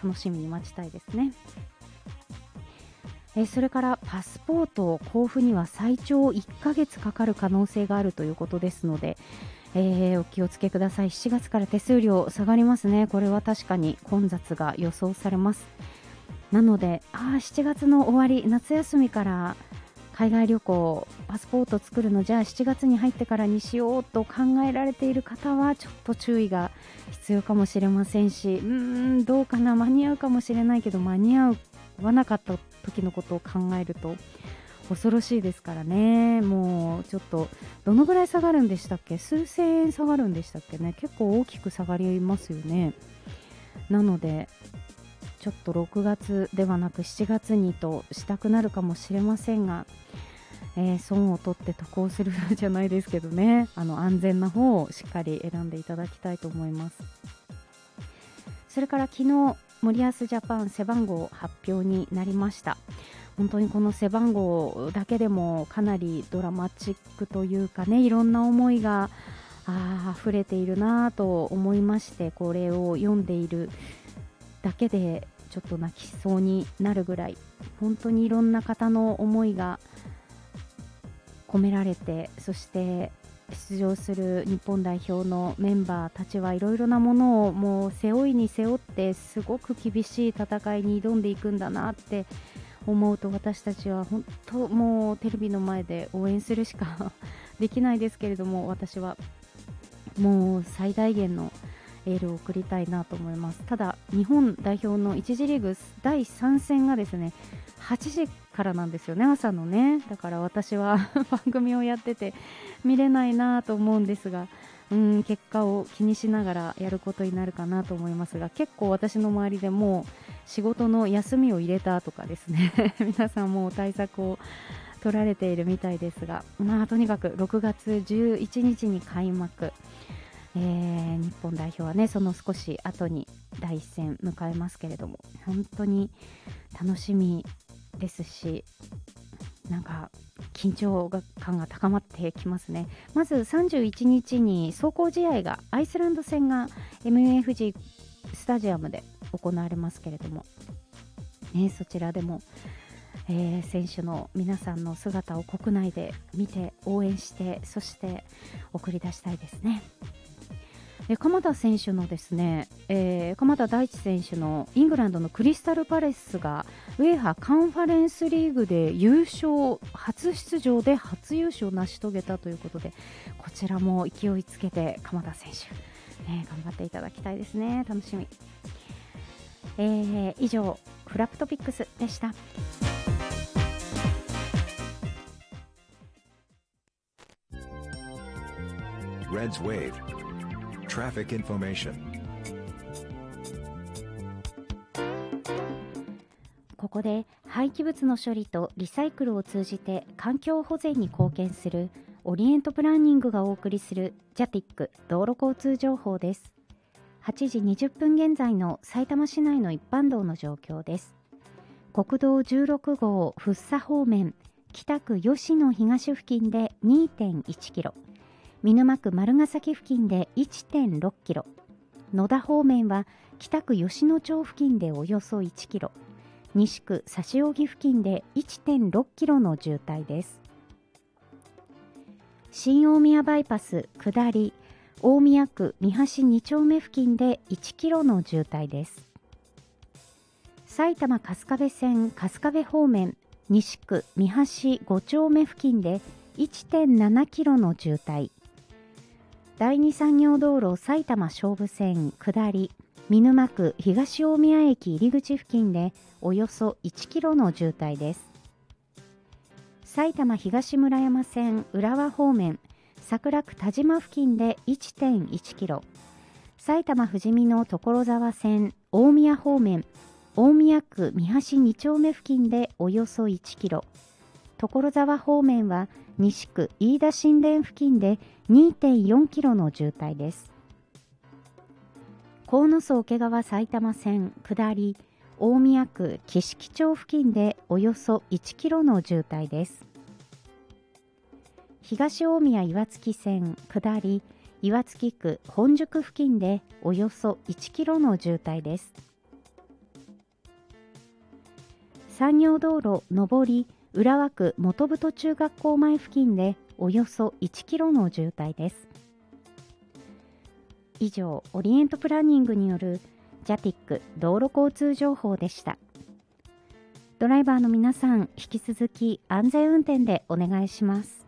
楽しみに待ちたいですね。それからパスポート交付には最長1ヶ月かかる可能性があるということですので、お気をつけください。7月から手数料下がりますね。これは確かに混雑が予想されます。なので7月の終わり、夏休みから海外旅行パスポート作るのじゃあ7月に入ってからにしようと考えられている方はちょっと注意が必要かもしれませんし、どうかな、間に合うかもしれないけど間に合わなかった時のことを考えると恐ろしいですからね。もうちょっとどのぐらい下がるんでしたっけ、数千円下がるんでしたっけね。結構大きく下がりますよね。なのでちょっと6月ではなく7月にとしたくなるかもしれませんが、損を取って得をするじゃないですけどね、安全な方をしっかり選んでいただきたいと思います。それから昨日森保ジャパン背番号発表になりました。本当にこの背番号だけでもかなりドラマチックというかね、いろんな思いが溢れているなと思いまして、これを読んでいるだけでちょっと泣きそうになるぐらい、本当にいろんな方の思いが込められて、そして出場する日本代表のメンバーたちはいろいろなものをもう背負いに背負ってすごく厳しい戦いに挑んでいくんだなって思うと、私たちは本当もうテレビの前で応援するしかできないですけれども、私はもう最大限のエールを送りたいなと思います。ただ日本代表の1次リーグ第3戦がですね8時からなんですよね、朝のね。だから私は番組をやってて見れないなと思うんですが、結果を気にしながらやることになるかなと思いますが、結構私の周りでもう仕事の休みを入れたとかですね皆さんもう対策を取られているみたいですが、とにかく6月11日に開幕、日本代表はねその少し後に第一戦迎えますけれども、本当に楽しみですし、なんか緊張感が高まってきますね。まず31日に壮行試合がアイスランド戦が MUFG スタジアムで行われますけれども、そちらでも、選手の皆さんの姿を国内で見て応援して、そして送り出したいですね。鎌田選手のですね、鎌田大地選手のイングランドのクリスタルパレスがウェハカンファレンスリーグで優勝、初出場で初優勝を成し遂げたということで、こちらも勢いつけて鎌田選手、頑張っていただきたいですね。楽しみ。以上フラップトピックスでした。 Reds Wave Traffic Information。 ここで廃棄物の処理とリサイクルを通じて環境保全に貢献するオリエントプランニングがお送りするジャティック道路交通情報です。8時20分現在の埼玉市内の一般道の状況です。国道16号福生方面北区吉野東付近で 2.1 キロ、見沼区丸ヶ崎付近で 1.6 キロ、野田方面は北区吉野町付近でおよそ1キロ、西区指扇付近で 1.6 キロの渋滞です。新大宮バイパス下り大宮区三橋2丁目付近で1キロの渋滞です。埼玉春日部線春日部方面西区三橋5丁目付近で 1.7 キロの渋滞。第二産業道路埼玉総武線下り見沼区東大宮駅入口付近でおよそ1キロの渋滞です。埼玉東村山線浦和方面桜区田島付近で 1.1 キロ、埼玉ふじみの所沢線大宮方面大宮区三橋2丁目付近でおよそ1キロ、所沢方面は西区飯田新田付近で 2.4 キロの渋滞です。鴻巣桶川埼玉線下り大宮区木敷町付近でおよそ1キロの渋滞です。東大宮岩槻線下り岩槻区本宿付近でおよそ1キロの渋滞です。 山陽道路上り浦和区本太中学校前付近でおよそ1キロの渋滞です。以上、オリエントプランニングによるジャティック道路交通情報でした。ドライバーの皆さん、引き続き安全運転でお願いします。